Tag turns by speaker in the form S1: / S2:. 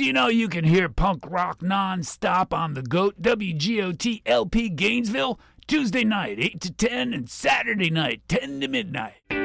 S1: Do you know you can hear punk rock non-stop on the GOAT, WGOT LP Gainesville? Tuesday night, 8 to 10, and Saturday night, 10 to midnight.